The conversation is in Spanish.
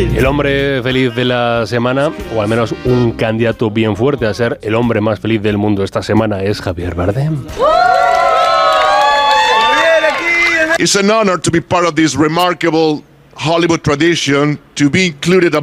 El hombre feliz de la semana, o al menos un candidato bien fuerte a ser el hombre más feliz del mundo esta semana, es Javier Bardem. It's an honor to be part of this remarkable Hollywood tradition, to be included